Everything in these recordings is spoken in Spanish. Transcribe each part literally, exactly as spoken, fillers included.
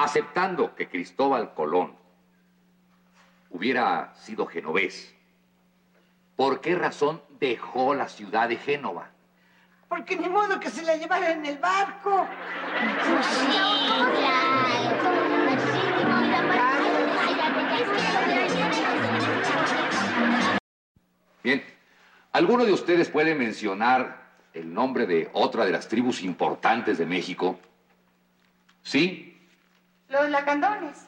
aceptando que Cristóbal Colón hubiera sido genovés, ¿por qué razón dejó la ciudad de Génova? Porque ni modo que se la llevara en el barco. Pues sí, Bien, ¿alguno de ustedes puede mencionar el nombre de otra de las tribus importantes de México? ¿Sí? Los lacandones.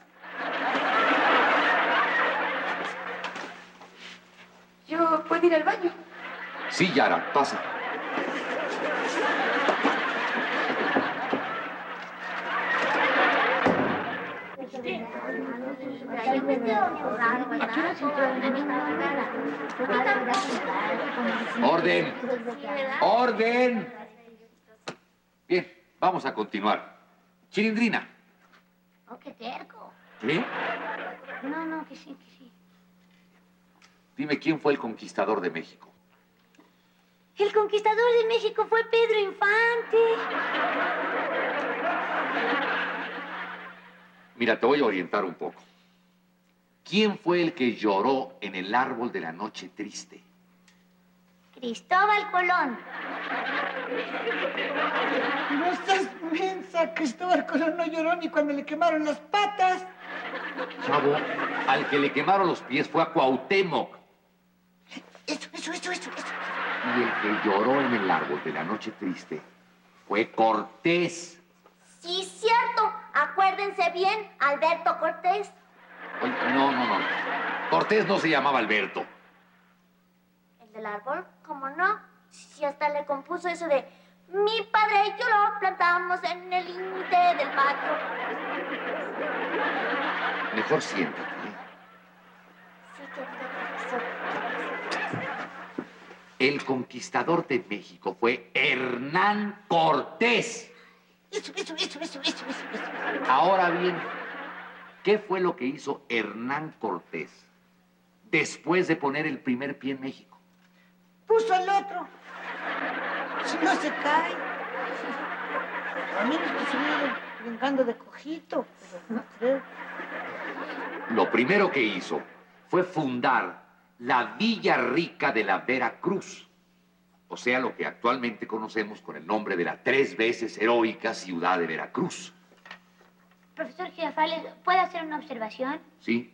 ¿Yo puedo ir al baño? Sí, Yara, pasa. ¡Orden! ¡Orden! Bien, vamos a continuar. Chilindrina. Oh, qué terco. ¿Qué? No, no, que sí, que sí. Dime, ¿quién fue el conquistador de México? El conquistador de México fue Pedro Infante. Mira, te voy a orientar un poco. ¿Quién fue el que lloró en el árbol de la noche triste? Cristóbal Colón. No estás mensa. Cristóbal Colón no lloró ni cuando le quemaron las patas. Chavo, al que le quemaron los pies fue a Cuauhtémoc. Eso, eso, eso, eso, eso. Y el que lloró en el árbol de la noche triste fue Cortés. Sí, cierto. Acuérdense bien, Alberto Cortés. Oye, no, no, no. Cortés no se llamaba Alberto. ¿El del árbol? ¿Cómo no? Si hasta le compuso eso de mi padre y yo lo plantamos en el límite del patio. Mejor siéntate. Sí, querido profesor. El conquistador de México fue Hernán Cortés. Eso, eso, eso, eso, eso, eso, eso. Ahora bien, ¿qué fue lo que hizo Hernán Cortés después de poner el primer pie en México? Puso al otro. Si no se cae. A menos que se viene brincando de cojito, pero no creo. Lo primero que hizo fue fundar la Villa Rica de la Veracruz, o sea, lo que actualmente conocemos con el nombre de la tres veces heroica ciudad de Veracruz. Profesor Girafales, ¿puedo hacer una observación? ¿Sí?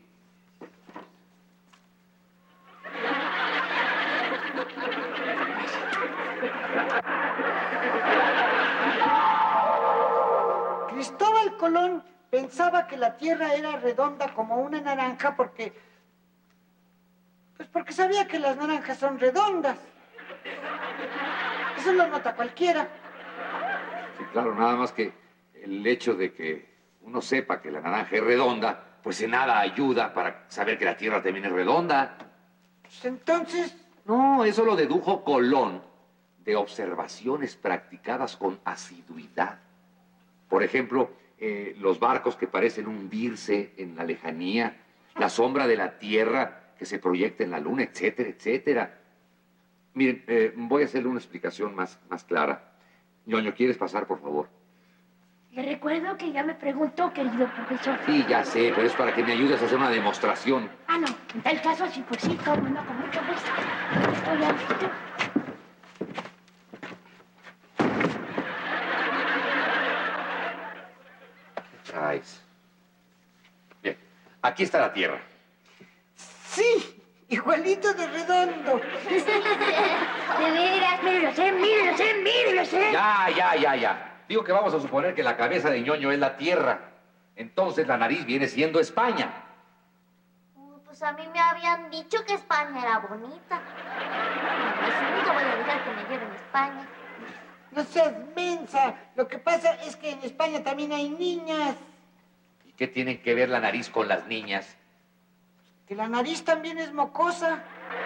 Cristóbal Colón pensaba que la Tierra era redonda como una naranja porque... Pues porque sabía que las naranjas son redondas. Eso lo nota cualquiera. Sí, claro, nada más que el hecho de que uno sepa que la naranja es redonda, pues en nada ayuda para saber que la Tierra también es redonda. Pues entonces... No, eso lo dedujo Colón de observaciones practicadas con asiduidad. Por ejemplo, eh, los barcos que parecen hundirse en la lejanía, la sombra de la Tierra que se proyecta en la Luna, etcétera, etcétera. Miren, eh, voy a hacerle una explicación más, más clara. Ñoño, ¿quieres pasar, por favor? Le recuerdo que ya me preguntó, querido profesor. Sí, ya sé, pero es para que me ayudes a hacer una demostración. Ah, no. En tal caso, sí, pues sí, todo mundo con mucho gusto. Estoy a listo. Traes. Bien, aquí está la Tierra. Sí, igualito de redondo. De veras, mírenlo, sé, mírenlo, sé, mírenlo, sé. Ya, ya, ya, ya. Digo que vamos a suponer que la cabeza de Ñoño es la Tierra. Entonces la nariz viene siendo España. Uh, Pues a mí me habían dicho que España era bonita. Pues nunca voy a dejar que me lleven a España. No seas mensa. Lo que pasa es que en España también hay niñas. ¿Y qué tiene que ver la nariz con las niñas? Que la nariz también es mocosa.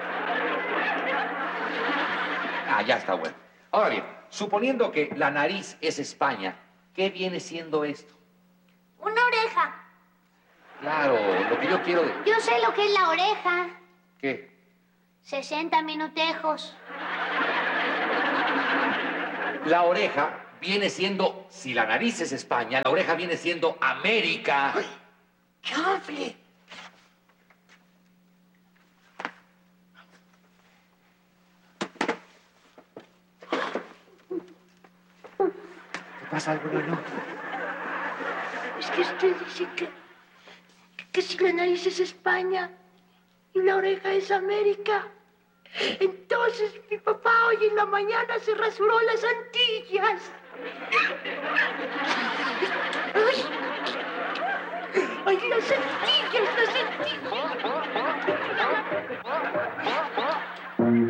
Ah, ya está bueno. Ahora bien, suponiendo que la nariz es España, ¿qué viene siendo esto? Una oreja. Claro, lo que yo quiero de... Yo sé lo que es la oreja. ¿Qué? sesenta minutejos. La oreja viene siendo, si la nariz es España, la oreja viene siendo América. ¡Ay! ¡Chanfle! ¿Qué pasa, algo, no? Es que usted dice que, que si la nariz es España y la oreja es América, entonces mi papá hoy en la mañana se rasuró las Antillas. ¡Ay! ¡Ay, las Antillas, las Antillas!